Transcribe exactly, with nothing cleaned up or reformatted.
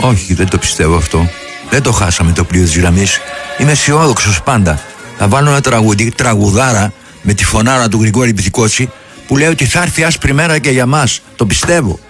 Όχι, δεν το πιστεύω αυτό. Δεν το χάσαμε το πλοίο της γραμμής. Είμαι αισιόδοξος πάντα. Θα βάλω ένα τραγουδί, τραγουδάρα με τη φωνάρα του Γρηγόρη Μπιθικότσι που λέει ότι θα έρθει άσπρη μέρα και για μας. Το πιστεύω.